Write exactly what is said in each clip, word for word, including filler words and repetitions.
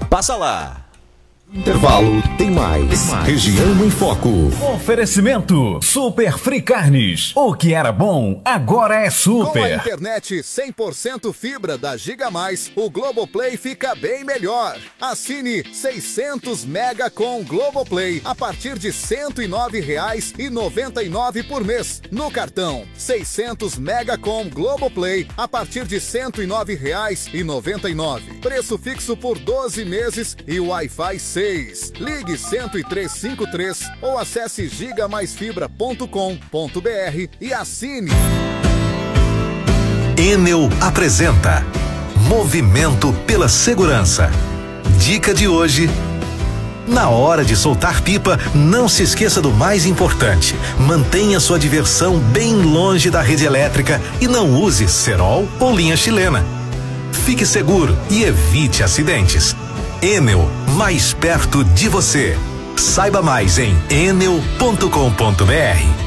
Passa lá. Intervalo tem mais. tem mais. Região em Foco. Oferecimento Super Free Carnes. O que era bom, agora é super. Com a internet cem por cento fibra da Giga Mais, o Globoplay fica bem melhor. Assine seiscentos mega com Globoplay a partir de cento e nove reais e noventa e nove por mês. No cartão, seiscentos mega com Globoplay a partir de cento e nove reais e noventa e nove. Preço fixo por doze meses e Wi-Fi seis. Ligue cento e três cinquenta e três ou acesse giga mais fibra ponto com ponto br e assine. Enel apresenta Movimento pela Segurança. Dica de hoje: na hora de soltar pipa, não se esqueça do mais importante. Mantenha sua diversão bem longe da rede elétrica e não use cerol ou linha chilena. Fique seguro e evite acidentes. Enel, mais perto de você. Saiba mais em enel ponto com ponto br.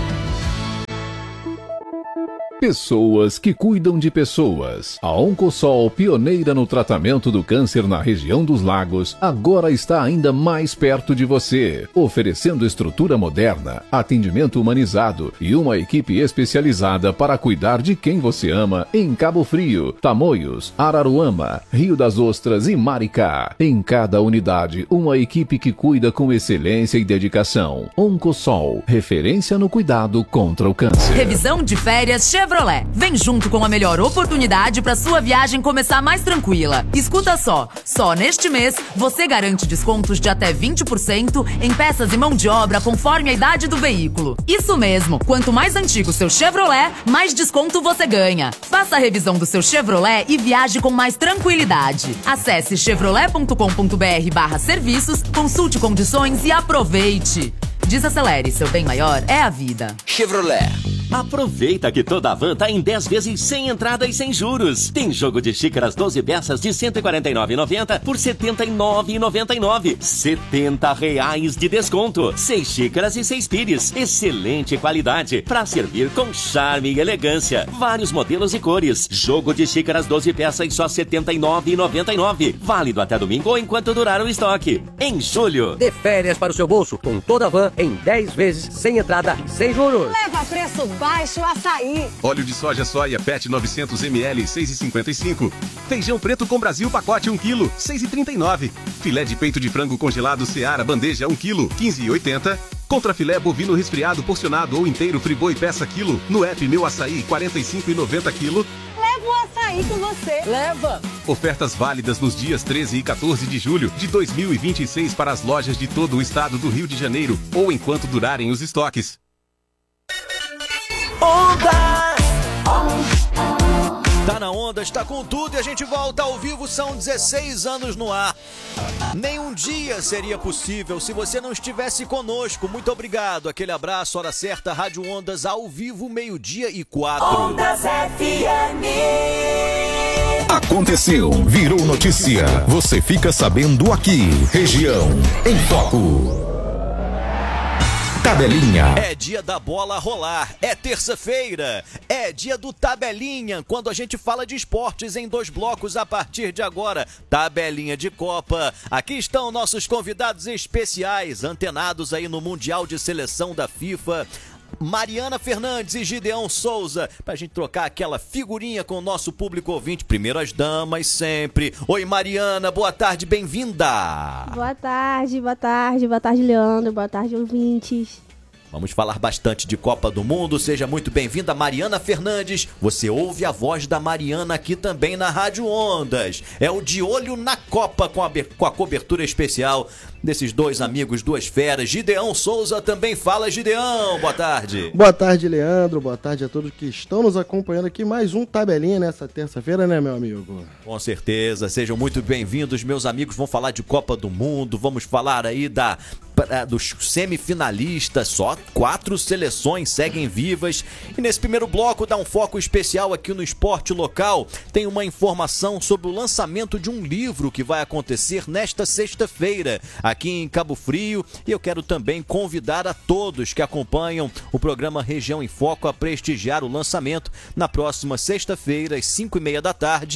Pessoas que cuidam de pessoas. A Oncosol, pioneira no tratamento do câncer na região dos lagos, agora está ainda mais perto de você, oferecendo estrutura moderna, atendimento humanizado e uma equipe especializada para cuidar de quem você ama em Cabo Frio, Tamoios, Araruama, Rio das Ostras e Maricá. Em cada unidade, uma equipe que cuida com excelência e dedicação. Oncosol, referência no cuidado contra o câncer. Revisão de férias Chevrolet. Vem junto com a melhor oportunidade para sua viagem começar mais tranquila. Escuta só, só neste mês você garante descontos de até vinte por cento em peças e mão de obra conforme a idade do veículo. Isso mesmo, quanto mais antigo seu Chevrolet, mais desconto você ganha. Faça a revisão do seu Chevrolet e viaje com mais tranquilidade. Acesse chevrolet ponto com ponto br barra serviços, consulte condições e aproveite. Desacelere, seu bem maior é a vida. Chevrolet. Aproveita que toda a van tá em dez vezes sem entrada e sem juros. Tem jogo de xícaras doze peças de cento e quarenta e nove reais e noventa centavos por setenta e nove reais e noventa e nove centavos. setenta reais de desconto. Seis xícaras e seis pires. Excelente qualidade para servir com charme e elegância. Vários modelos e cores. Jogo de xícaras doze peças só setenta e nove reais e noventa e nove centavos. Válido até domingo ou enquanto durar o estoque. Em julho. Dê férias para o seu bolso com toda a van em dez vezes sem entrada e sem juros. Leva preço baixo açaí. Óleo de soja soia P E T novecentos mililitros, seis reais e cinquenta e cinco centavos. Feijão preto com Brasil pacote um quilo, seis reais e trinta e nove centavos. Filé de peito de frango congelado Seara bandeja um quilo, quinze reais e oitenta centavos. Contra filé bovino resfriado porcionado ou inteiro Friboi peça quilo, no app Meu Açaí quarenta e cinco reais e noventa centavos quilo. Leva o açaí com você. Leva. Ofertas válidas nos dias treze e quatorze de julho de dois mil e vinte e seis para as lojas de todo o estado do Rio de Janeiro ou enquanto durarem os estoques. Onda! Tá na onda, está com tudo e a gente volta ao vivo, são dezesseis anos no ar. Nenhum dia seria possível se você não estivesse conosco. Muito obrigado, aquele abraço, hora certa, Rádio Ondas ao vivo, meio-dia e quatro. Ondas F M. Aconteceu, virou notícia. Você fica sabendo aqui. Região em Foco. Tabelinha. É dia da bola rolar, é terça-feira, é dia do Tabelinha, quando a gente fala de esportes em dois blocos a partir de agora. Tabelinha de Copa. Aqui estão nossos convidados especiais, antenados aí no Mundial de Seleção da FIFA. Mariana Fernandes e Gideão Souza, pra gente trocar aquela figurinha com o nosso público ouvinte. Primeiro as damas, sempre. Oi, Mariana, boa tarde, bem-vinda. Boa tarde, boa tarde, boa tarde, Leandro, boa tarde, ouvintes. Vamos falar bastante de Copa do Mundo. Seja muito bem-vinda, Mariana Fernandes. Você ouve a voz da Mariana aqui também na Rádio Ondas. É o De Olho na Copa com a, com a cobertura especial desses dois amigos, duas feras. Gideão Souza também fala. Gideão, boa tarde. Boa tarde, Leandro. Boa tarde a todos que estão nos acompanhando aqui. Mais um Tabelinha nessa terça-feira, né, meu amigo? Com certeza. Sejam muito bem-vindos, meus amigos. Vamos falar de Copa do Mundo. Vamos falar aí da... dos semifinalistas, só quatro seleções seguem vivas. E nesse primeiro bloco dá um foco especial aqui no esporte local. Tem uma informação sobre o lançamento de um livro que vai acontecer nesta sexta-feira aqui em Cabo Frio, e eu quero também convidar a todos que acompanham o programa Região em Foco a prestigiar o lançamento na próxima sexta-feira às cinco e meia da tarde.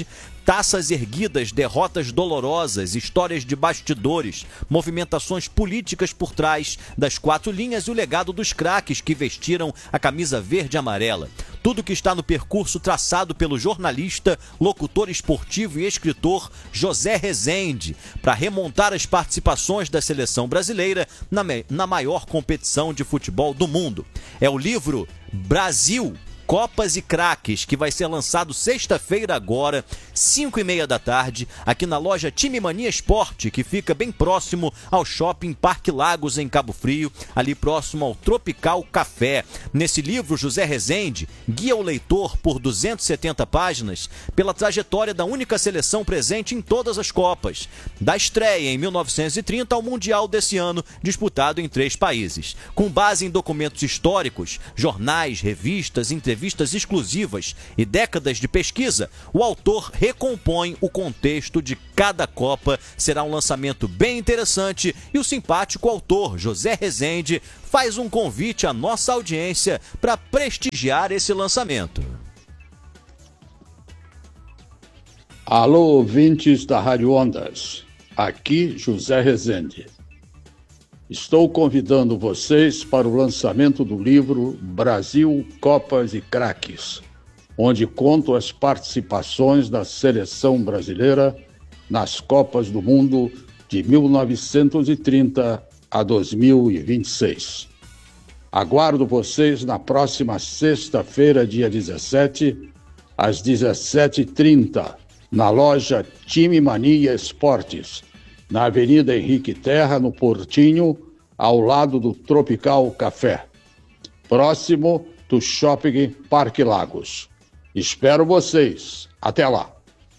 taças erguidas, derrotas dolorosas, histórias de bastidores, movimentações políticas por trás das quatro linhas e o legado dos craques que vestiram a camisa verde e amarela. Tudo que está no percurso traçado pelo jornalista, locutor esportivo e escritor José Rezende, para remontar as participações da seleção brasileira na, na maior competição de futebol do mundo. É o livro Brasil, Copas e Craques, que vai ser lançado sexta-feira agora, cinco e meia da tarde, aqui na loja Time Mania Esporte, que fica bem próximo ao Shopping Parque Lagos, em Cabo Frio, ali próximo ao Tropical Café. Nesse livro, José Rezende guia o leitor por duzentas e setenta páginas pela trajetória da única seleção presente em todas as Copas, da estreia em mil novecentos e trinta ao Mundial desse ano, disputado em três países. Com base em documentos históricos, jornais, revistas, entrevistas, Entrevistas exclusivas e décadas de pesquisa, o autor recompõe o contexto de cada Copa. Será um lançamento bem interessante e o simpático autor José Rezende faz um convite à nossa audiência para prestigiar esse lançamento. Alô, ouvintes da Rádio Ondas, aqui José Rezende. Estou convidando vocês para o lançamento do livro Brasil, Copas e Craques, onde conto as participações da seleção brasileira nas Copas do Mundo de mil novecentos e trinta a dois mil e vinte e seis. Aguardo vocês na próxima sexta-feira, dia dezessete, às dezessete e trinta, na loja Time Mania Esportes, na Avenida Henrique Terra, no Portinho, ao lado do Tropical Café, próximo do Shopping Parque Lagos. Espero vocês. Até lá.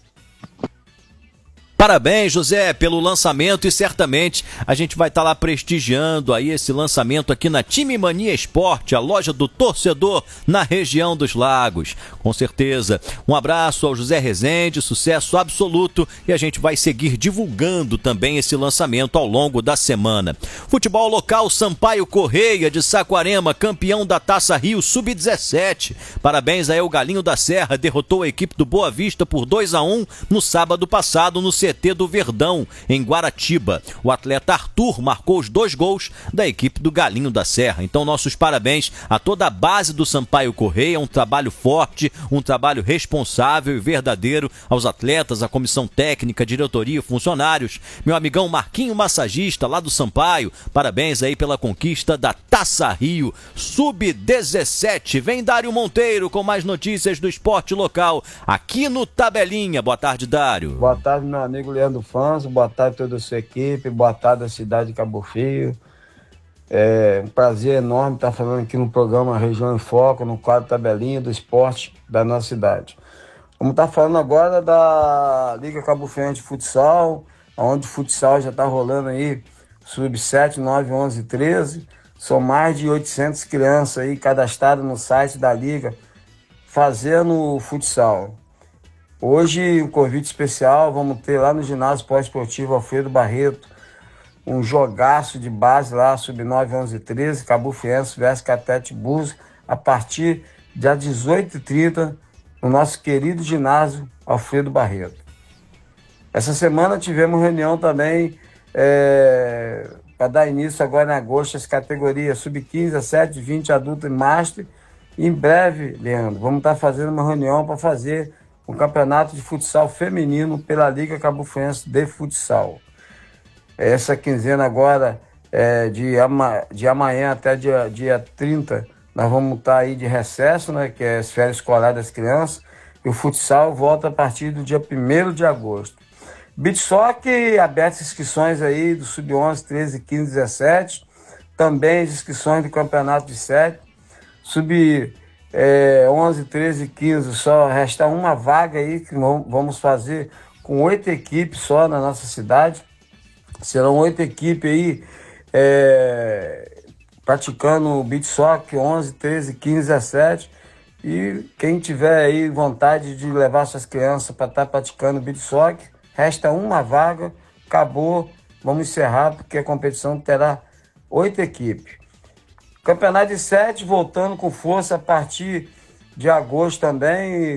Parabéns, José, pelo lançamento e certamente a gente vai estar lá prestigiando aí esse lançamento aqui na Time Mania Esporte, a loja do torcedor na região dos Lagos. Com certeza. Um abraço ao José Rezende, sucesso absoluto, e a gente vai seguir divulgando também esse lançamento ao longo da semana. Futebol local, Sampaio Correia de Saquarema, campeão da Taça Rio sub dezessete. Parabéns aí ao Galinho da Serra, derrotou a equipe do Boa Vista por dois a um no sábado passado no C T do Verdão, em Guaratiba. O atleta Arthur marcou os dois gols da equipe do Galinho da Serra. Então, nossos parabéns a toda a base do Sampaio Correia, um trabalho forte, um trabalho responsável e verdadeiro aos atletas, à comissão técnica, diretoria, funcionários. Meu amigão Marquinho Massagista, lá do Sampaio, parabéns aí pela conquista da Taça Rio sub dezessete. Vem Dário Monteiro com mais notícias do esporte local, aqui no Tabelinha. Boa tarde, Dário. Boa tarde, meu amigo Leandro Fanzo, boa tarde a toda a sua equipe, boa tarde à cidade de Cabo Frio. É um prazer enorme estar falando aqui no programa Região em Foco, no quadro Tabelinha do esporte da nossa cidade. Vamos estar falando agora da Liga Cabo Friense de Futsal, onde o futsal já está rolando aí, sub sete, nove, onze, treze. São mais de oitocentas crianças aí cadastradas no site da Liga fazendo futsal. Hoje, um convite especial, vamos ter lá no ginásio pós-esportivo Alfredo Barreto, um jogaço de base lá, sub nove, onze, treze, Cabo Friense versus Catete Búzios, a partir dia dezoito e trinta, no nosso querido ginásio Alfredo Barreto. Essa semana tivemos reunião também é, para dar início agora em agosto às categorias sub quinze, dezessete, vinte, adulto e master. E em breve, Leandro, vamos estar fazendo uma reunião para fazer o campeonato de futsal feminino pela Liga Cabo Friense de Futsal. Essa quinzena agora, é, de, ama, de amanhã até dia, dia trinta, nós vamos estar aí de recesso, né, que é as férias escolares das crianças, e o futsal volta a partir do dia primeiro de agosto. Beach Soccer, abertas inscrições aí do sub onze, treze, quinze, dezessete, também as inscrições do campeonato de sete, sub É, onze, treze, quinze, só resta uma vaga aí que vamos fazer com oito equipes só na nossa cidade. Serão oito equipes aí é, praticando beach soccer, onze, treze, quinze, dezessete. E quem tiver aí vontade de levar suas crianças para estar praticando beach soccer, resta uma vaga, acabou, vamos encerrar porque a competição terá oito equipes. Campeonato de sete voltando com força a partir de agosto também.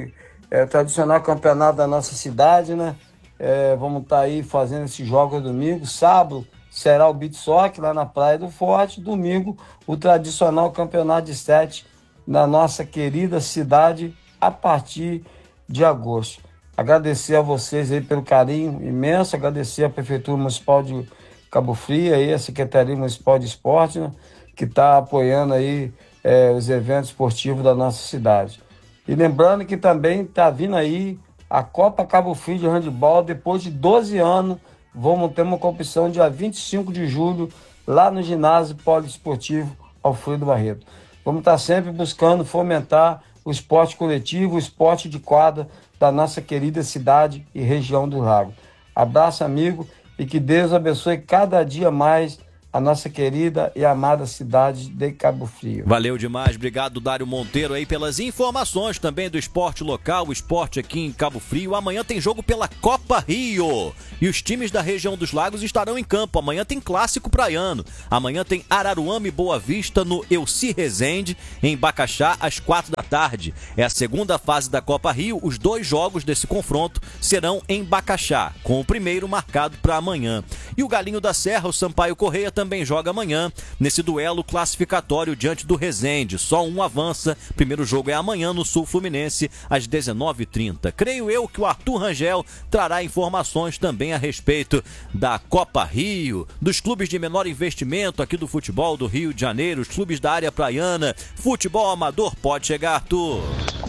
é, tradicional campeonato da nossa cidade, né? É, vamos estar tá aí fazendo esses jogos domingo. Sábado será o beach soccer lá na Praia do Forte. Domingo, o tradicional campeonato de sete na nossa querida cidade a partir de agosto. Agradecer a vocês aí pelo carinho imenso, agradecer a Prefeitura Municipal de Cabo Frio, aí, a Secretaria Municipal de Esporte, né, que está apoiando aí é, os eventos esportivos da nossa cidade. E lembrando que também está vindo aí a Copa Cabo Frio de Handebol, depois de doze anos, vamos ter uma competição dia vinte e cinco de julho, lá no ginásio poliesportivo Alfredo Barreto. Vamos estar sempre buscando fomentar o esporte coletivo, o esporte de quadra da nossa querida cidade e região do Lago. Abraço, amigo, e que Deus abençoe cada dia mais a nossa querida e amada cidade de Cabo Frio. Valeu demais, obrigado Dário Monteiro aí pelas informações também do esporte local, o esporte aqui em Cabo Frio. Amanhã tem jogo pela Copa Rio e os times da região dos lagos estarão em campo. Amanhã tem clássico praiano, amanhã tem Araruama e Boa Vista no Elci Rezende, em Bacaxá, às quatro da tarde. É a segunda fase da Copa Rio, os dois jogos desse confronto serão em Bacaxá, com o primeiro marcado para amanhã. E o Galinho da Serra, o Sampaio Correia, também joga amanhã nesse duelo classificatório diante do Rezende. Só um avança. Primeiro jogo é amanhã no Sul Fluminense às dezenove e trinta. Creio eu que o Arthur Rangel trará informações também a respeito da Copa Rio, dos clubes de menor investimento aqui do futebol do Rio de Janeiro, os clubes da área praiana, futebol amador. Pode chegar, Arthur.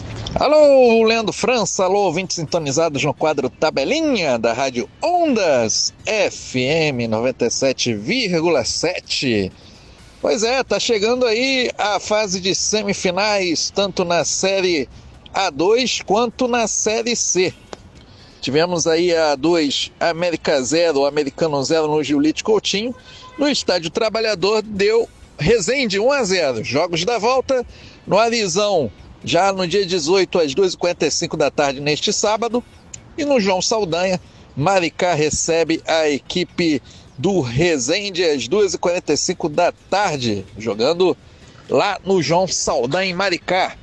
Alô, Leandro França, alô, ouvintes sintonizados no quadro Tabelinha da Rádio Ondas F M noventa e sete vírgula sete. Pois é, tá chegando aí a fase de semifinais, tanto na Série A dois quanto na Série C. Tivemos aí a A dois, América zero, Americano zero no Giulite Coutinho. No Estádio Trabalhador deu Rezende um a zero. Jogos da volta no Arizão, já no dia dezoito, às duas e quarenta e cinco da tarde, neste sábado. E no João Saldanha, Maricá recebe a equipe do Rezende às duas e quarenta e cinco da tarde, jogando lá no João Saldanha, em Maricá.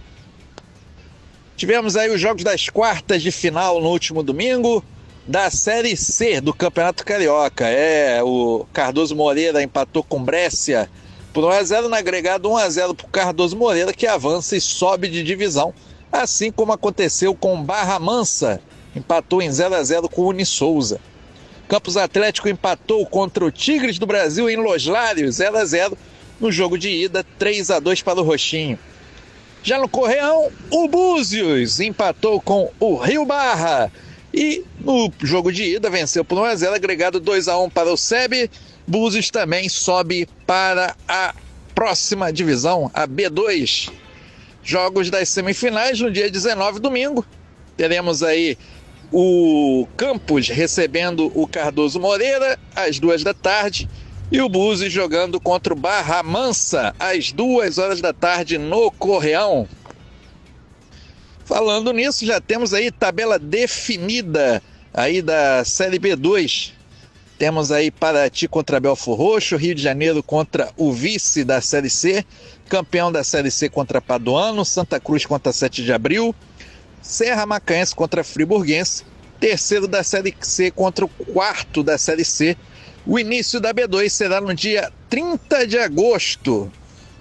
Tivemos aí os jogos das quartas de final no último domingo, da Série C do Campeonato Carioca. É, o Cardoso Moreira empatou com Brescia por um a zero, no agregado um a zero para o Cardoso Moreira, que avança e sobe de divisão, assim como aconteceu com Barra Mansa, empatou em zero a zero com o Unisouza. Campos Atlético empatou contra o Tigres do Brasil em Los Lários, zero a zero, no jogo de ida, três a dois para o Roxinho. Já no Correão, o Búzios empatou com o Rio Barra e no jogo de ida venceu por um a zero, agregado dois a um para o S E B. Búzios também sobe para a próxima divisão, a B dois. Jogos das semifinais no dia dezenove, domingo. Teremos aí o Campos recebendo o Cardoso Moreira às duas da tarde e o Búzios jogando contra o Barra Mansa às duas horas da tarde no Correão. Falando nisso, já temos aí tabela definida aí da Série B dois. Temos aí Paraty contra Belfor Roxo, Rio de Janeiro contra o vice da Série C, campeão da Série C contra Paduano, Santa Cruz contra sete de abril, Serra Macaense contra Friburguense, terceiro da Série C contra o quarto da Série C. O início da B dois será no dia trinta de agosto.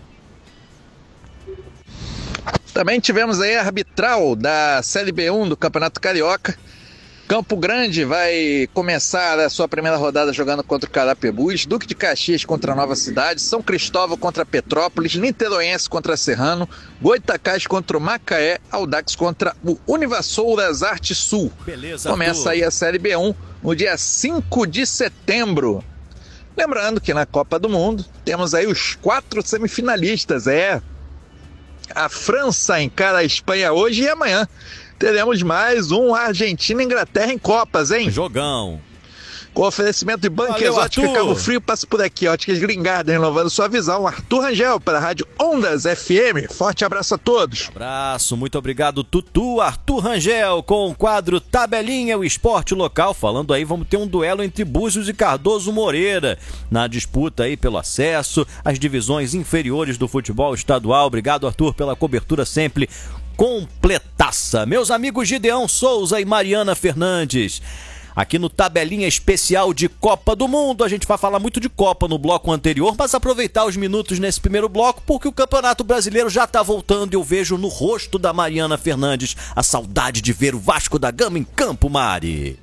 Também tivemos aí a arbitral da Série B um do Campeonato Carioca. Campo Grande vai começar a sua primeira rodada jogando contra o Carapebus, Duque de Caxias contra a Nova Cidade, São Cristóvão contra Petrópolis, Niteroense contra Serrano, Goitacás contra o Macaé, Audax contra o Univassouras Arte Sul. Beleza, começa Arthur. aí a Série B um no dia cinco de setembro. Lembrando que na Copa do Mundo temos aí os quatro semifinalistas. É, a França encara a Espanha hoje e amanhã teremos mais um Argentina e Inglaterra em Copas, hein? Jogão. Com oferecimento de Banco Valeu, Exótica Arthur. Cabo Frio, passa por aqui. Óticas Gringarda, renovando sua visão. Arthur Rangel, para a Rádio Ondas F M. Forte abraço a todos. Abraço, muito obrigado, Tutu. Arthur Rangel com o quadro Tabelinha, o esporte local. Falando aí, vamos ter um duelo entre Búzios e Cardoso Moreira na disputa aí pelo acesso às divisões inferiores do futebol estadual. Obrigado, Arthur, pela cobertura sempre completaça. Meus amigos Gideão Souza e Mariana Fernandes, aqui no Tabelinha Especial de Copa do Mundo. A gente vai falar muito de Copa no bloco anterior, mas aproveitar os minutos nesse primeiro bloco, porque o Campeonato Brasileiro já tá voltando e eu vejo no rosto da Mariana Fernandes a saudade de ver o Vasco da Gama em campo, Mari.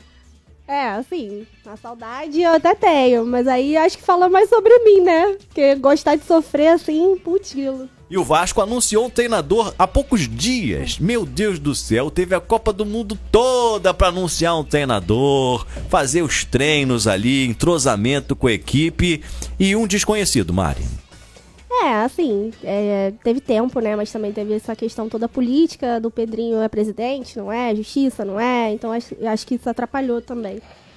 É, assim, a saudade eu até tenho, mas aí acho que fala mais sobre mim, né? Porque gostar de sofrer, assim, putilo. E o Vasco anunciou um treinador há poucos dias. Meu Deus do céu, teve a Copa do Mundo toda para anunciar um treinador, fazer os treinos ali, entrosamento com a equipe e um desconhecido, Mari. É, assim, é, teve tempo, né, mas também teve essa questão toda política do Pedrinho é presidente, não é? Justiça, não é? Então acho, acho que isso atrapalhou também.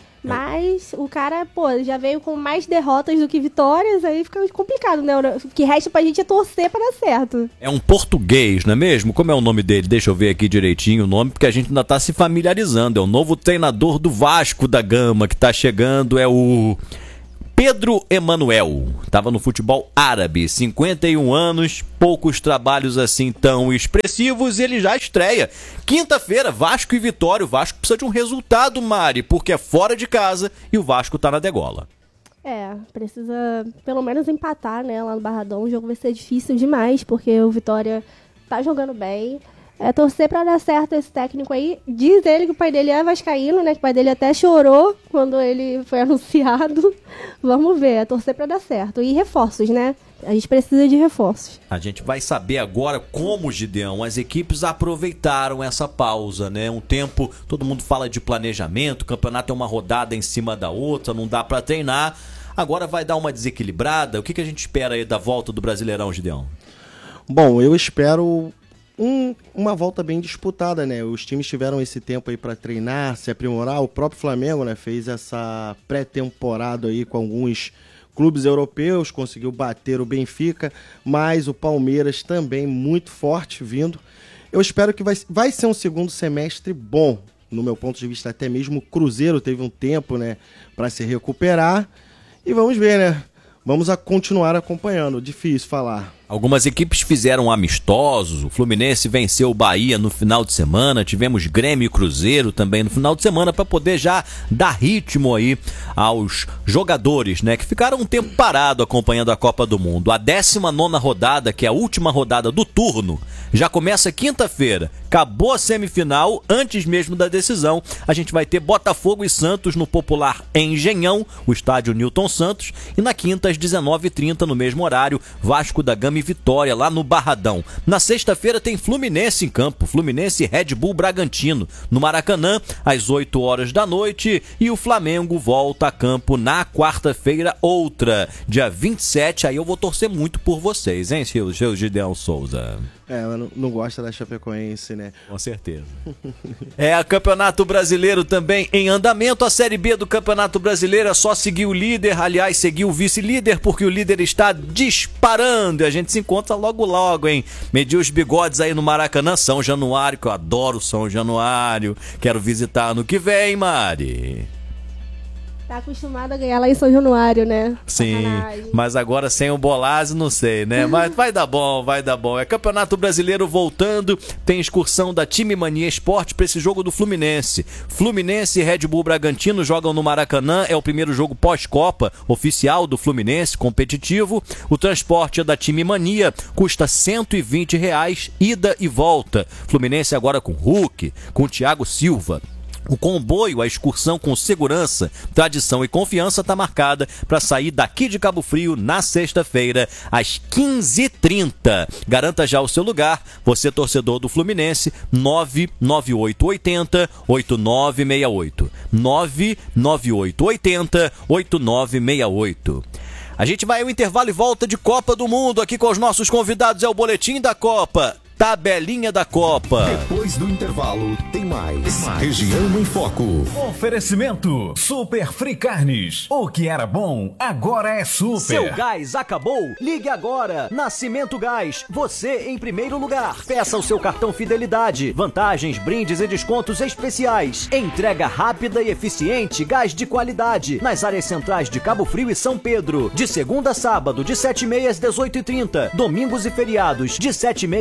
Mas o cara, pô, já veio com mais derrotas do que vitórias, aí fica complicado, né? O que resta pra gente é torcer pra dar certo. É um português, não é mesmo? Como é o nome dele? Deixa eu ver aqui direitinho o nome, porque a gente ainda tá se familiarizando. É o novo treinador do Vasco da Gama que tá chegando, é o Pedro Emanuel. Tava no futebol árabe, cinquenta e um anos, poucos trabalhos assim tão expressivos, e ele já estreia. Quinta-feira, Vasco e Vitória. O Vasco precisa de um resultado, Mari, porque é fora de casa e o Vasco tá na degola. É, precisa pelo menos empatar, né, lá no Barradão. O jogo vai ser difícil demais, porque o Vitória tá jogando bem. É torcer pra dar certo esse técnico aí. Diz ele que o pai dele é vascaíno, né? Que o pai dele até chorou quando ele foi anunciado. Vamos ver, é torcer pra dar certo. E reforços, né? A gente precisa de reforços. A gente vai saber agora como, Gideão, as equipes aproveitaram essa pausa, né? Um tempo, todo mundo fala de planejamento, o campeonato é uma rodada em cima da outra, não dá pra treinar. Agora vai dar uma desequilibrada. O que, que a gente espera aí da volta do Brasileirão, Gideão? Bom, eu espero Um, uma volta bem disputada, né? Os times tiveram esse tempo aí para treinar, se aprimorar. O próprio Flamengo, né, fez essa pré-temporada aí com alguns clubes europeus, conseguiu bater o Benfica, mas o Palmeiras também muito forte vindo. Eu espero que vai, vai ser um segundo semestre bom, no meu ponto de vista. Até mesmo o Cruzeiro teve um tempo, né, para se recuperar. E vamos ver, né? Vamos a continuar acompanhando. Difícil falar. Algumas equipes fizeram amistosos, o Fluminense venceu o Bahia no final de semana, tivemos Grêmio e Cruzeiro também no final de semana para poder já dar ritmo aí aos jogadores, né, que ficaram um tempo parado acompanhando a Copa do Mundo. A décima nona rodada, que é a última rodada do turno, já começa quinta-feira. Acabou a semifinal, antes mesmo da decisão, a gente vai ter Botafogo e Santos no popular Engenhão, o estádio Newton Santos, e na quinta às dezenove e trinta no mesmo horário, Vasco da Gama e Vitória, lá no Barradão. Na sexta-feira tem Fluminense em campo, Fluminense e Red Bull Bragantino, no Maracanã, às oito horas da noite, e o Flamengo volta a campo na quarta-feira, outra, dia vinte e sete, aí eu vou torcer muito por vocês, hein, seu, seu Gideão Souza? É, mas não, não gosta da Chapecoense, né? Com certeza. É, o Campeonato Brasileiro também em andamento. A Série B do Campeonato Brasileiro é só seguir o líder, aliás, seguir o vice-líder, porque o líder está disparando. E a gente se encontra logo logo, hein? Medir os bigodes aí no Maracanã, São Januário, que eu adoro São Januário. Quero visitar ano que vem, Mari. Tá acostumado a ganhar lá em São Januário, né? Sim, sacanagem. Mas agora sem o Bolazzi, não sei, né? Mas vai dar bom, vai dar bom. É Campeonato Brasileiro voltando, tem excursão da Time Mania Esporte para esse jogo do Fluminense. Fluminense e Red Bull Bragantino jogam no Maracanã, é o primeiro jogo pós-Copa oficial do Fluminense, competitivo. O transporte é da Time Mania, custa cento e vinte reais, ida e volta. Fluminense agora com Hulk, com Thiago Silva. O comboio, a excursão com segurança, tradição e confiança está marcada para sair daqui de Cabo Frio na sexta-feira, às quinze e trinta. Garanta já o seu lugar, você torcedor do Fluminense, nove nove oito oito zero oito nove seis oito. nove nove oito oito zero oito nove seis oito. A gente vai ao intervalo e volta de Copa do Mundo aqui com os nossos convidados, é o Boletim da Copa. Tabelinha da Copa. Depois do intervalo, tem mais. Tem mais. Região em Foco. Oferecimento Super Free Carnes. O que era bom, agora é super. Seu gás acabou? Ligue agora. Nascimento Gás. Você em primeiro lugar. Peça o seu cartão Fidelidade. Vantagens, brindes e descontos especiais. Entrega rápida e eficiente. Gás de qualidade. Nas áreas centrais de Cabo Frio e São Pedro. De segunda a sábado, de sete e meia às dezoito e trinta. Domingos e feriados, de sete e meia às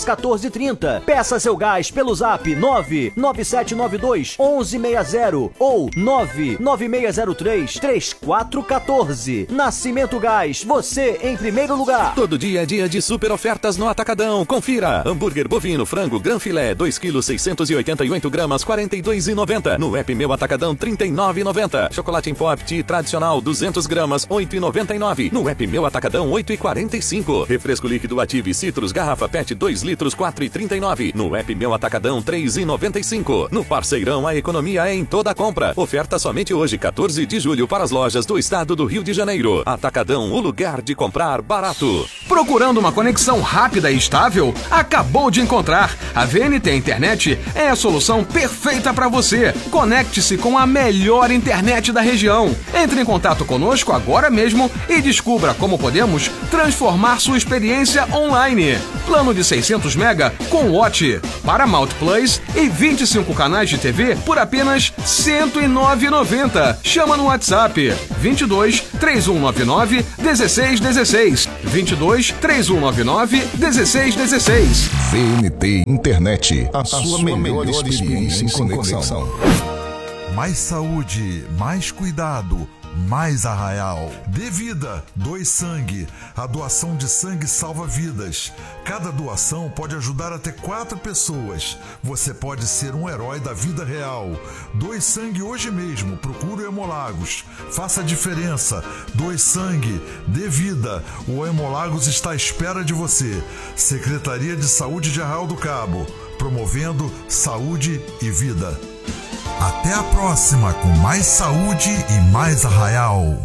quatorze trinta. Peça seu gás pelo zap nove nove sete nove dois um um seis zero ou nove nove seis zero três três quatro um quatro. Nascimento Gás, você em primeiro lugar. Todo dia é dia de super ofertas no Atacadão. Confira. Hambúrguer bovino, frango, gran filé, dois quilos seiscentos e oitenta e oito gramas, quarenta e dois reais e noventa centavos. No app Meu Atacadão, trinta e nove reais e noventa centavos. Chocolate em pó Petit tradicional, duzentas gramas, oito reais e noventa e nove centavos. No app Meu Atacadão, oito reais e quarenta e cinco centavos. Refresco líquido Ative Citrus, garrafa Pet dois litros, quatro reais e trinta e nove centavos. No app Meu Atacadão, três reais e noventa e cinco centavos. No Parceirão, a economia é em toda a compra. Oferta somente hoje, quatorze de julho, para as lojas do estado do Rio de Janeiro. Atacadão, o lugar de comprar barato. Procurando uma conexão rápida e estável? Acabou de encontrar. A V N T Internet é a solução perfeita para você. Conecte-se com a melhor internet da região. Entre em contato conosco agora mesmo e descubra como podemos transformar sua experiência online. Plano de seiscentos mega com Watch, Paramount Plus e vinte e cinco canais de T V por apenas cento e nove reais e noventa centavos. Chama no WhatsApp vinte e dois, três um nove nove, dezesseis dezesseis. vinte e dois, três um nove nove, dezesseis dezesseis. V N T Internet, a, a sua, sua melhor, melhor experiência em conexão. conexão. Mais saúde, mais cuidado, mais Arraial. Dê vida, doe sangue. A doação de sangue salva vidas. Cada doação pode ajudar até quatro pessoas. Você pode ser um herói da vida real. Doe sangue hoje mesmo. Procure o Hemolagos. Faça a diferença. Doe sangue. Dê vida. O Hemolagos está à espera de você. Secretaria de Saúde de Arraial do Cabo. Promovendo saúde e vida. Até a próxima com mais saúde e mais Arraial.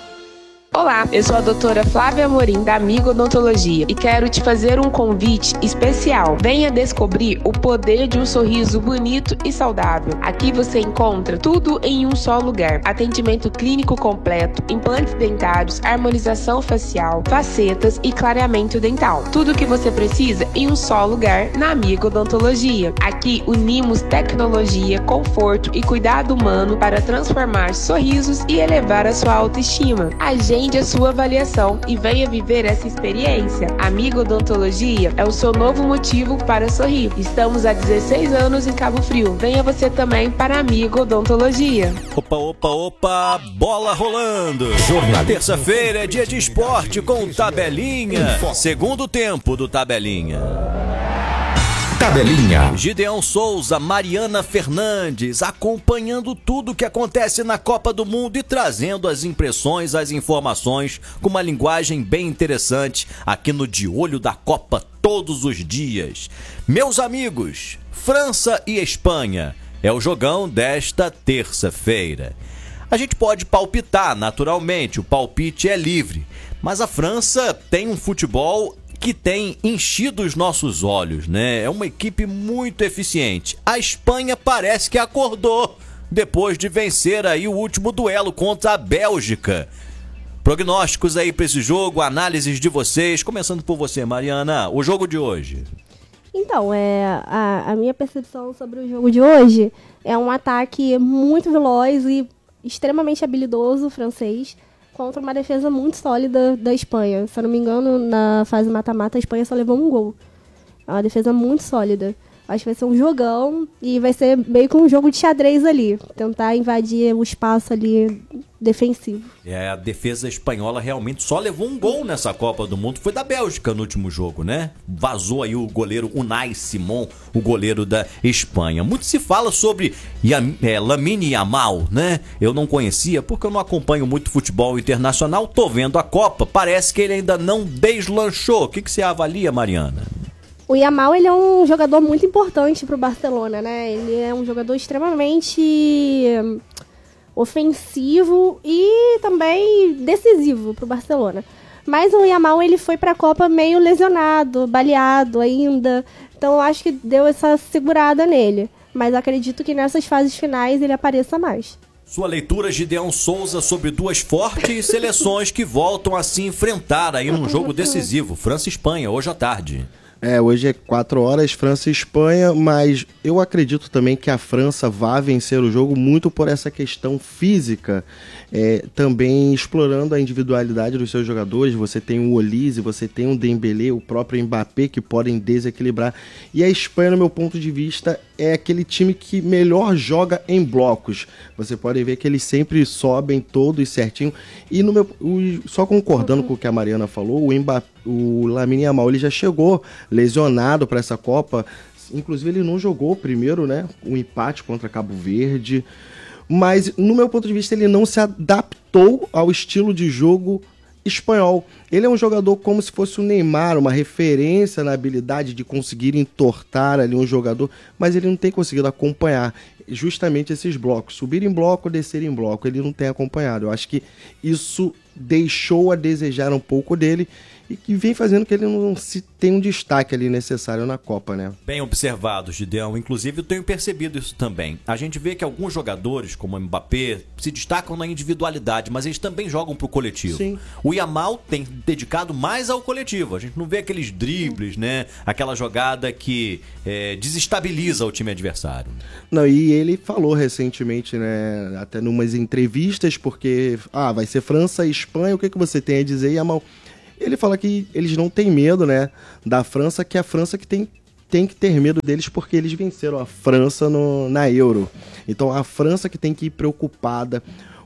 Olá, eu sou a doutora Flávia Amorim, da Amigo Odontologia, e quero te fazer um convite especial. Venha descobrir o poder de um sorriso bonito e saudável. Aqui você encontra tudo em um só lugar. Atendimento clínico completo, implantes dentários, harmonização facial, facetas e clareamento dental. Tudo o que você precisa em um só lugar na Amigo Odontologia. Aqui unimos tecnologia, conforto e cuidado humano para transformar sorrisos e elevar a sua autoestima. A gente a sua avaliação e venha viver essa experiência. Amigo Odontologia é o seu novo motivo para sorrir. Estamos há dezesseis anos em Cabo Frio. Venha você também para Amigo Odontologia. Opa, opa, opa, bola rolando. Terça-feira é dia de esporte com Tabelinha. Segundo tempo do Tabelinha. Tabelinha. Gideão Souza, Mariana Fernandes, acompanhando tudo que acontece na Copa do Mundo e trazendo as impressões, as informações com uma linguagem bem interessante aqui no De Olho da Copa todos os dias. Meus amigos, França e Espanha é o jogão desta terça-feira. A gente pode palpitar, naturalmente, o palpite é livre, mas a França tem um futebol que tem enchido os nossos olhos, né? É uma equipe muito eficiente. A Espanha parece que acordou depois de vencer aí o último duelo contra a Bélgica. Prognósticos aí para esse jogo, análises de vocês, começando por você, Mariana, o jogo de hoje. Então, é, a, a minha percepção sobre o jogo de hoje é um ataque muito veloz e extremamente habilidoso francês, contra uma defesa muito sólida da Espanha. Se eu não me engano, na fase mata-mata, a Espanha só levou um gol. É uma defesa muito sólida. Acho que vai ser um jogão e vai ser meio que um jogo de xadrez ali. Tentar invadir o espaço ali defensivo. É, a defesa espanhola realmente só levou um gol nessa Copa do Mundo. Foi da Bélgica no último jogo, né? Vazou aí o goleiro Unai Simon, o goleiro da Espanha. Muito se fala sobre Yam, é, Lamine Yamal, né? Eu não conhecia porque eu não acompanho muito futebol internacional. Tô vendo a Copa, parece que ele ainda não deslanchou. O que, que você avalia, Mariana? O Yamal, ele é um jogador muito importante para o Barcelona, né? Ele é um jogador extremamente ofensivo e também decisivo para o Barcelona. Mas o Yamal, ele foi para a Copa meio lesionado, baleado ainda. Então, eu acho que deu essa segurada nele. Mas acredito que nessas fases finais ele apareça mais. Sua leitura, Gideão Souza, sobre duas fortes seleções que voltam a se enfrentar aí num jogo decisivo. França e Espanha, hoje à tarde. É, hoje é quatro horas, França e Espanha, mas eu acredito também que a França vá vencer o jogo muito por essa questão física, é, também explorando a individualidade dos seus jogadores. Você tem o Olise, você tem o Dembélé, o próprio Mbappé, que podem desequilibrar. E a Espanha, no meu ponto de vista, é aquele time que melhor joga em blocos. Você pode ver que eles sempre sobem todos certinho. E no meu, o, só concordando com o que a Mariana falou, o Mbappé, o Lamine Yamal, ele já chegou lesionado para essa Copa. Inclusive ele não jogou primeiro, né? Um empate contra Cabo Verde. Mas no meu ponto de vista ele não se adaptou ao estilo de jogo espanhol. Ele é um jogador como se fosse o Neymar, uma referência na habilidade de conseguir entortar ali um jogador, mas ele não tem conseguido acompanhar justamente esses blocos. Subir em bloco, descer em bloco, ele não tem acompanhado. Eu acho que isso deixou a desejar um pouco dele e que vem fazendo que ele não se tenha um destaque ali necessário na Copa, né? Bem observado, Gideão. Inclusive, eu tenho percebido isso também. A gente vê que alguns jogadores, como o Mbappé, se destacam na individualidade, mas eles também jogam pro coletivo. Sim. O Yamal tem dedicado mais ao coletivo. A gente não vê aqueles dribles, né? Aquela jogada que é, desestabiliza o time adversário. Não, e ele falou recentemente, né? Até numas entrevistas, porque ah, vai ser França e Espanha, o que, que você tem a dizer, Yamal? Ele fala que eles não têm medo, né, da França, que é a França que tem, tem que ter medo deles porque eles venceram a França no, na Euro. Então a França que tem que ir preocupada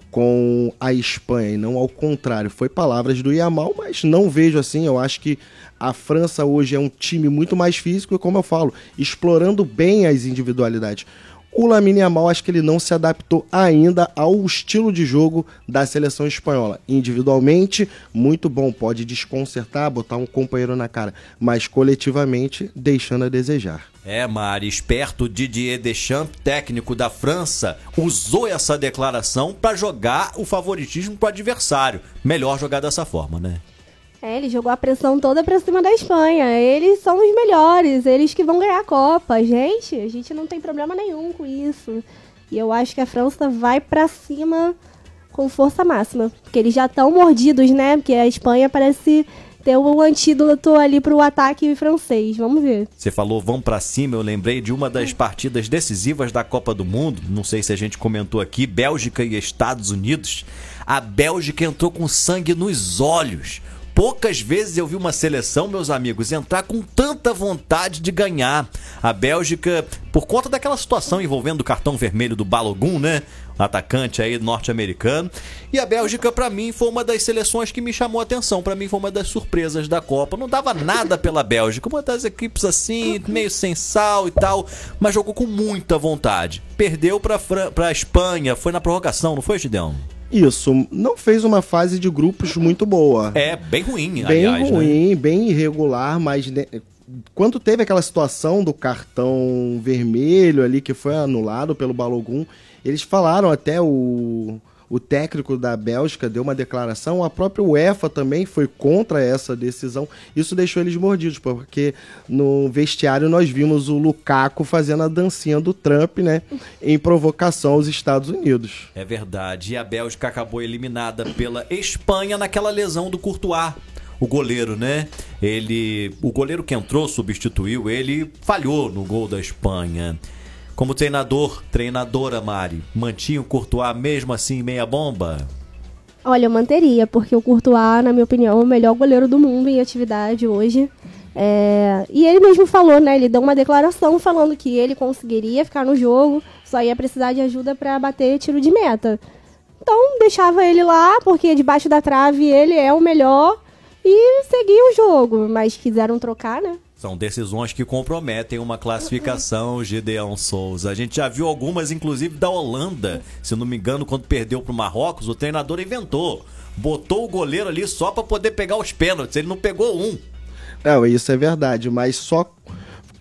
com a Espanha e não ao contrário. Foi palavras do Yamal, mas não vejo assim. Eu acho que a França hoje é um time muito mais físico e, como eu falo, explorando bem as individualidades. O Lamine Yamal, acho que ele não se adaptou ainda ao estilo de jogo da seleção espanhola. Individualmente, muito bom, pode desconcertar, botar um companheiro na cara, mas coletivamente, deixando a desejar. É, Mari, esperto Didier Deschamps, técnico da França, usou essa declaração para jogar o favoritismo para o adversário. Melhor jogar dessa forma, né? É, ele jogou a pressão toda pra cima da Espanha. Eles são os melhores, eles que vão ganhar a Copa. Gente, a gente não tem problema nenhum com isso. E eu acho que a França vai pra cima com força máxima. Porque eles já estão mordidos, né? Porque a Espanha parece ter um antídoto ali pro ataque francês. Vamos ver. Você falou vão pra cima, eu lembrei de uma das partidas decisivas da Copa do Mundo. Não sei se a gente comentou aqui, Bélgica e Estados Unidos. A Bélgica entrou com sangue nos olhos. Poucas vezes eu vi uma seleção, meus amigos, entrar com tanta vontade de ganhar. A Bélgica, por conta daquela situação envolvendo o cartão vermelho do Balogun, né? O atacante aí norte-americano. E a Bélgica, pra mim, foi uma das seleções que me chamou a atenção. Pra mim, foi uma das surpresas da Copa. Não dava nada pela Bélgica. Uma das equipes assim, meio sem sal e tal, mas jogou com muita vontade. Perdeu pra, Fran- pra Espanha, foi na prorrogação, não foi, Gideão? Isso, não fez uma fase de grupos muito boa. É, bem ruim, bem aliás, ruim, né? bem irregular, mas né, quando teve aquela situação do cartão vermelho ali que foi anulado pelo Balogun, eles falaram até o... O técnico da Bélgica deu uma declaração, a própria UEFA também foi contra essa decisão. Isso deixou eles mordidos, porque no vestiário nós vimos o Lukaku fazendo a dancinha do Trump, né, em provocação aos Estados Unidos. É verdade, e a Bélgica acabou eliminada pela Espanha naquela lesão do Courtois. O goleiro, né? Ele, o goleiro que entrou, substituiu, ele falhou no gol da Espanha. Como treinador, treinadora Mari, mantinha o Courtois mesmo assim meia bomba? Olha, eu manteria, porque o Courtois, na minha opinião, é o melhor goleiro do mundo em atividade hoje. É... E ele mesmo falou, né? Ele deu uma declaração falando que ele conseguiria ficar no jogo, só ia precisar de ajuda para bater tiro de meta. Então, deixava ele lá, porque debaixo da trave ele é o melhor e seguia o jogo. Mas quiseram trocar, né? São decisões que comprometem uma classificação, Gideão Souza. A gente já viu algumas, inclusive, da Holanda. Se não me engano, quando perdeu para o Marrocos, o treinador inventou. Botou o goleiro ali só para poder pegar os pênaltis. Ele não pegou um. Não, isso é verdade, mas só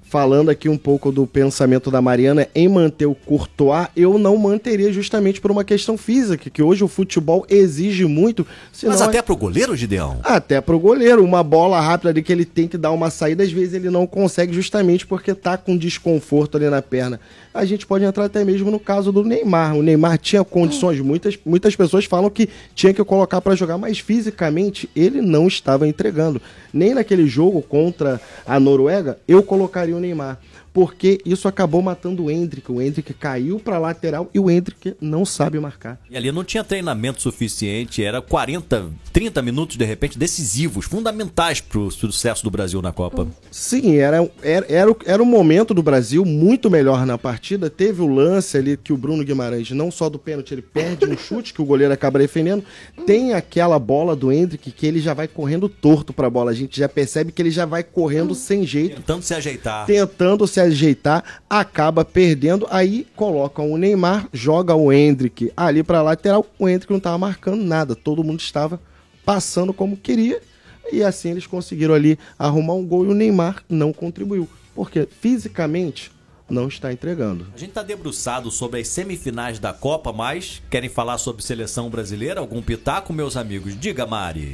falando aqui um pouco do pensamento da Mariana em manter o Courtois, eu não manteria justamente por uma questão física, que hoje o futebol exige muito. Mas até pro goleiro, Gideão? Até pro goleiro, uma bola rápida ali que ele tem que dar uma saída, às vezes ele não consegue justamente porque tá com desconforto ali na perna. A gente pode entrar até mesmo no caso do Neymar. O Neymar tinha condições, muitas, muitas pessoas falam que tinha que colocar para jogar, mas fisicamente ele não estava entregando. Nem naquele jogo contra a Noruega, eu colocaria o Neymar, porque isso acabou matando o Endrick. O Endrick caiu para lateral e o Endrick não sabe marcar. E ali não tinha treinamento suficiente, era quarenta, trinta minutos de repente decisivos, fundamentais para o sucesso do Brasil na Copa. Sim, era, era, era, era um momento do Brasil muito melhor na partida. Teve o lance ali que o Bruno Guimarães, não só do pênalti, ele perde um chute que o goleiro acaba defendendo. Tem aquela bola do Endrick que ele já vai correndo torto para a bola. A gente já percebe que ele já vai correndo sem jeito. Tentando se ajeitar. Tentando se ajeitar, acaba perdendo. Aí colocam o Neymar, joga o Endrick ali para lateral. O Endrick não estava marcando nada. Todo mundo estava passando como queria. E assim eles conseguiram ali arrumar um gol e o Neymar não contribuiu. Porque fisicamente não está entregando. A gente está debruçado sobre as semifinais da Copa, mas querem falar sobre seleção brasileira? Algum pitaco, meus amigos? Diga, Mari.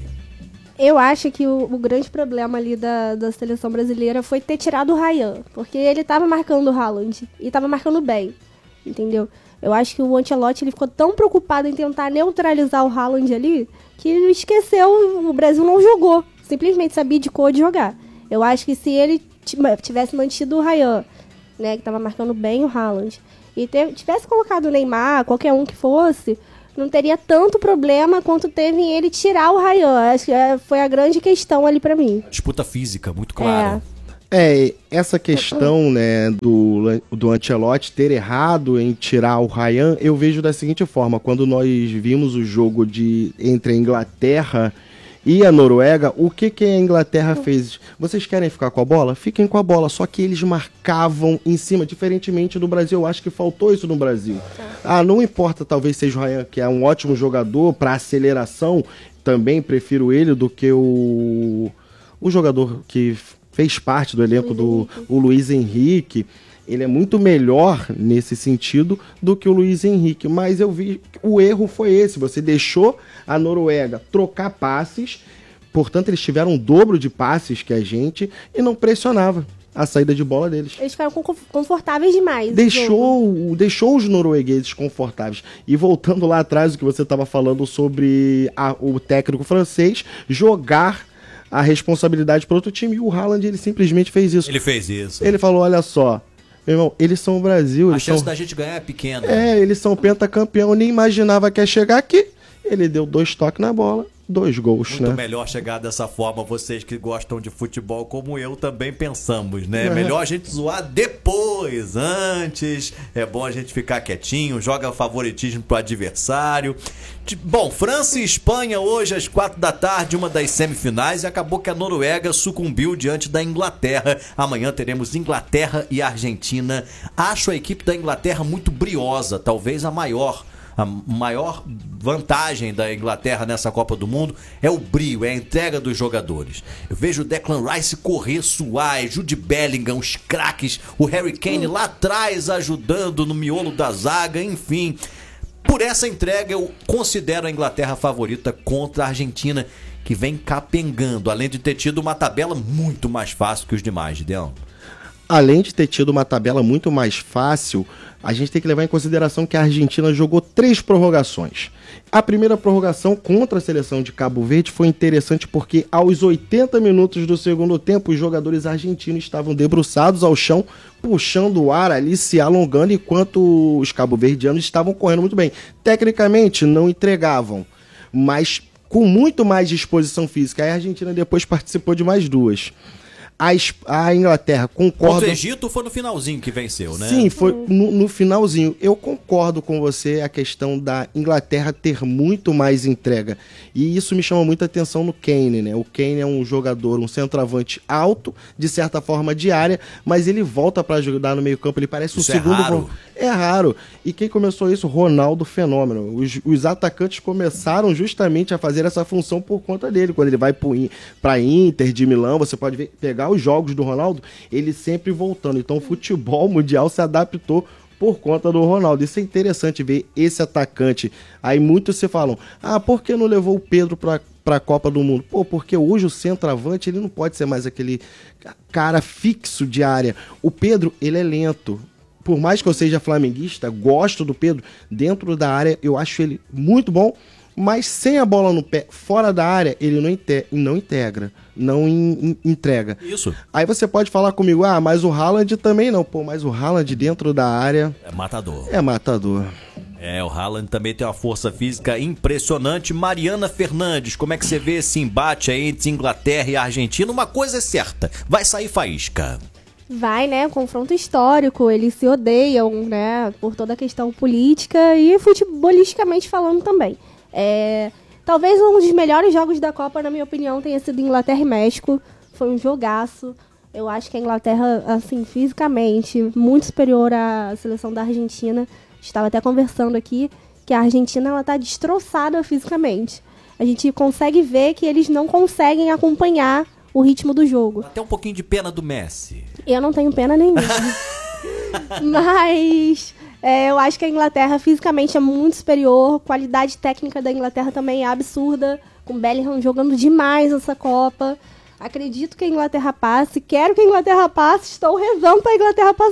Eu acho que o, o grande problema ali da, da seleção brasileira foi ter tirado o Ryan, porque ele estava marcando o Haaland e estava marcando bem, entendeu? Eu acho que o Ancelotti ele ficou tão preocupado em tentar neutralizar o Haaland ali que ele esqueceu, o Brasil não jogou, simplesmente sabia de cor de jogar. Eu acho que se ele tivesse mantido o Ryan, né, que estava marcando bem o Haaland, e ter, tivesse colocado o Neymar, qualquer um que fosse, não teria tanto problema quanto teve em ele tirar o Ryan. Acho que foi a grande questão ali pra mim. Disputa física, muito claro. É, é essa questão, né, do, do Ancelotti ter errado em tirar o Ryan, eu vejo da seguinte forma. Quando nós vimos o jogo de, entre a Inglaterra e a Noruega, o que, que a Inglaterra fez? Vocês querem ficar com a bola? Fiquem com a bola. Só que eles marcavam em cima, diferentemente do Brasil. Eu acho que faltou isso no Brasil. Ah, não importa, talvez seja o Ryan, que é um ótimo jogador para aceleração. Também prefiro ele do que o, o jogador que fez parte do elenco do o Luiz Henrique. Ele é muito melhor nesse sentido do que o Luiz Henrique. Mas eu vi o erro foi esse. Você deixou a Noruega trocar passes. Portanto, eles tiveram um dobro de passes que a gente e não pressionava a saída de bola deles. Eles ficaram confortáveis demais. Deixou, deixou os noruegueses confortáveis. E voltando lá atrás, o que você estava falando sobre a, o técnico francês jogar a responsabilidade para outro time. E o Haaland, ele simplesmente fez isso. Ele fez isso. Ele falou, olha só, meu irmão, eles são o Brasil. A eles chance são... da gente ganhar é pequena. É, eles são pentacampeão. Eu nem imaginava que ia chegar aqui. Ele deu dois toques na bola, dois gols, Muito né? Muito melhor chegar dessa forma. Vocês que gostam de futebol como eu também pensamos, né? É. Melhor a gente zoar depois, antes. É bom a gente ficar quietinho, joga favoritismo pro adversário. Bom, França e Espanha hoje às quatro da tarde, uma das semifinais, e acabou que a Noruega sucumbiu diante da Inglaterra. Amanhã teremos Inglaterra e Argentina. Acho a equipe da Inglaterra muito briosa, talvez a maior. A maior vantagem da Inglaterra nessa Copa do Mundo é o brio, é a entrega dos jogadores. Eu vejo o Declan Rice correr, suar, Jude Bellingham, os craques, o Harry Kane lá atrás ajudando no miolo da zaga, enfim. Por essa entrega eu considero a Inglaterra favorita contra a Argentina, que vem capengando, além de ter tido uma tabela muito mais fácil que os demais, Gideão. Além de ter tido uma tabela muito mais fácil, a gente tem que levar em consideração que a Argentina jogou três prorrogações. A primeira prorrogação contra a seleção de Cabo Verde foi interessante porque aos oitenta minutos do segundo tempo, os jogadores argentinos estavam debruçados ao chão, puxando o ar ali, se alongando, enquanto os cabo-verdianos estavam correndo muito bem. Tecnicamente, não entregavam, mas com muito mais disposição física. Aí a Argentina depois participou de mais duas. A, a Inglaterra, concordo... Contra o Egito foi no finalzinho que venceu, né? Sim, foi no, no finalzinho. Eu concordo com você a questão da Inglaterra ter muito mais entrega. E isso me chama muita atenção no Kane, né? O Kane é um jogador, um centroavante alto, de certa forma de área, mas ele volta para ajudar no meio campo, ele parece um isso segundo... É raro. É raro. E quem começou isso? Ronaldo Fenômeno. Os, os atacantes começaram justamente a fazer essa função por conta dele. Quando ele vai para Inter de Milão, você pode ver, pegar jogar os jogos do Ronaldo, ele sempre voltando. Então o futebol mundial se adaptou por conta do Ronaldo. Isso é interessante ver esse atacante. Aí muitos se falam, ah, por que não levou o Pedro para para a Copa do Mundo? Pô, porque hoje o centroavante ele não pode ser mais aquele cara fixo de área. O Pedro, ele é lento. Por mais que eu seja flamenguista, gosto do Pedro, dentro da área eu acho ele muito bom, mas sem a bola no pé, fora da área, ele não, inte- não integra, não in- in- entrega. Isso. Aí você pode falar comigo, ah, mas o Haaland também não. Pô, mas o Haaland dentro da área... É matador. É matador. É, o Haaland também tem uma força física impressionante. Mariana Fernandes, como é que você vê esse embate aí entre Inglaterra e Argentina? Uma coisa é certa, vai sair faísca. Vai, né? Confronto histórico, eles se odeiam, né? Por toda a questão política e futebolisticamente falando também. É, talvez um dos melhores jogos da Copa, na minha opinião, tenha sido Inglaterra e México. Foi um jogaço. Eu acho que a Inglaterra, assim, fisicamente, muito superior à seleção da Argentina. Estava até conversando aqui que a Argentina ela tá destroçada fisicamente. A gente consegue ver que eles não conseguem acompanhar o ritmo do jogo. Até um pouquinho de pena do Messi. Eu não tenho pena nenhuma. Mas é, eu acho que a Inglaterra fisicamente é muito superior. A qualidade técnica da Inglaterra também é absurda. Com o Bellingham jogando demais nessa Copa. Acredito que a Inglaterra passe. Quero que a Inglaterra passe. Estou rezando para a Inglaterra passar.